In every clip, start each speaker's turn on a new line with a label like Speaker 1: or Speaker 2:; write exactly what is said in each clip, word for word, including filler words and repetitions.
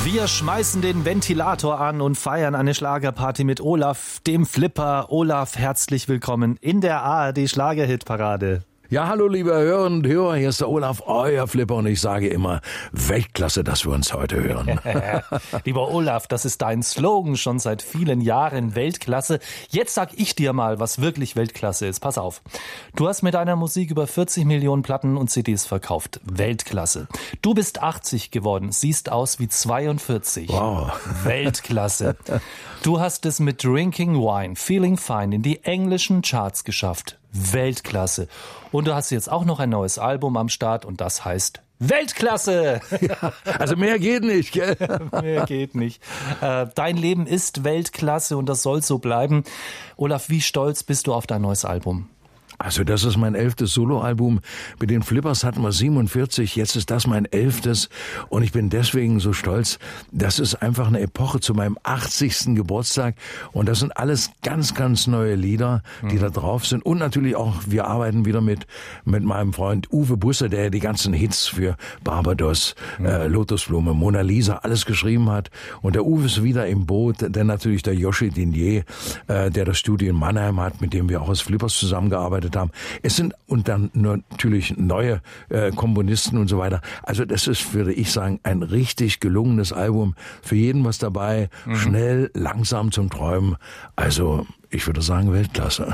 Speaker 1: Wir schmeißen den Ventilator an und feiern eine Schlagerparty mit Olaf, dem Flipper. Olaf, herzlich willkommen in der A R D Schlagerhitparade.
Speaker 2: Ja, hallo liebe Hörerinnen und Hörer, hier ist der Olaf, euer Flipper, und ich sage immer, Weltklasse, dass wir uns heute hören.
Speaker 1: Lieber Olaf, das ist dein Slogan schon seit vielen Jahren, Weltklasse. Jetzt sag ich dir mal, was wirklich Weltklasse ist. Pass auf. Du hast mit deiner Musik über vierzig Millionen Platten und C Ds verkauft. Weltklasse. Du bist achtzig geworden, siehst aus wie zweiundvierzig.
Speaker 2: Wow.
Speaker 1: Weltklasse. Du hast es mit Drinking Wine, Feeling Fine in die englischen Charts geschafft. Weltklasse. Und du hast jetzt auch noch ein neues Album am Start und das heißt Weltklasse.
Speaker 2: Ja, also mehr geht nicht, gell?
Speaker 1: Mehr geht nicht. Äh, dein Leben ist Weltklasse und das soll so bleiben. Olaf, wie stolz bist du auf dein neues Album?
Speaker 2: Also das ist mein elftes Soloalbum. Mit den Flippers hatten wir siebenundvierzig, jetzt ist das mein elftes. Und ich bin deswegen so stolz. Das ist einfach eine Epoche zu meinem achtzigsten Geburtstag. Und das sind alles ganz, ganz neue Lieder, die mhm. da drauf sind. Und natürlich auch, wir arbeiten wieder mit mit meinem Freund Uwe Busse, der die ganzen Hits für Barbados, mhm. äh, Lotusblume, Mona Lisa, alles geschrieben hat. Und der Uwe ist wieder im Boot. Dann natürlich der Joshi Dinier, äh, der das Studio in Mannheim hat, mit dem wir auch als Flippers zusammengearbeitet haben. Es sind und dann natürlich neue äh, Komponisten und so weiter. Also das ist, würde ich sagen, ein richtig gelungenes Album. Für jeden was dabei. Mhm. Schnell, langsam zum Träumen. Also ich würde sagen Weltklasse.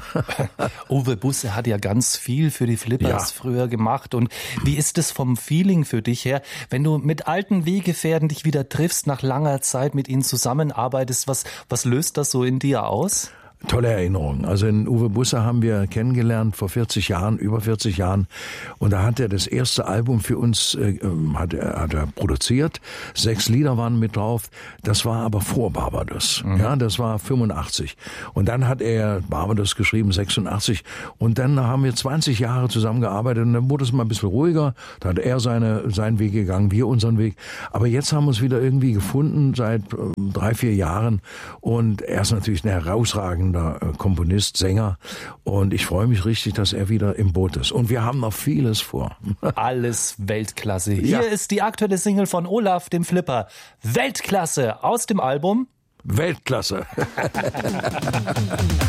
Speaker 1: Uwe Busse hat ja ganz viel für die Flippers ja. früher gemacht. Und wie ist es vom Feeling für dich her, wenn du mit alten Weggefährten dich wieder triffst, nach langer Zeit mit ihnen zusammenarbeitest? Was, was löst das so in dir aus?
Speaker 2: Tolle Erinnerung. Also in Uwe Busse haben wir kennengelernt vor vierzig Jahren, über vierzig Jahren. Und da hat er das erste Album für uns, äh, hat, er, hat er produziert. Sechs Lieder waren mit drauf. Das war aber vor Barbados. Mhm. Ja, das war fünfundachtzig. Und dann hat er Barbados geschrieben, sechsundachtzig. Und dann haben wir zwanzig Jahre zusammengearbeitet. Und dann wurde es mal ein bisschen ruhiger. Da hat er seine, seinen Weg gegangen, wir unseren Weg. Aber jetzt haben wir uns wieder irgendwie gefunden seit äh, drei, vier Jahren. Und er ist natürlich eine herausragende Komponist, Sänger, und ich freue mich richtig, dass er wieder im Boot ist. Und wir haben noch vieles vor.
Speaker 1: Alles Weltklasse. Hier
Speaker 2: Ja.
Speaker 1: ist die aktuelle Single von Olaf, dem Flipper. Weltklasse aus dem Album
Speaker 2: Weltklasse.